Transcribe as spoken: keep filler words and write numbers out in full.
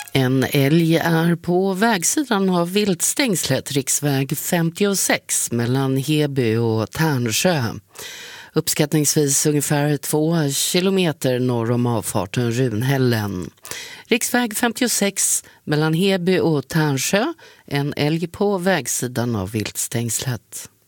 En älg är på vägsidan av viltstängslet riksväg femtiosex mellan Heby och Tärnsjö. Uppskattningsvis ungefär två kilometer norr om avfarten Runhällen. Riksväg femtiosex mellan Heby och Tärnsjö, en älg på vägsidan av viltstängslet.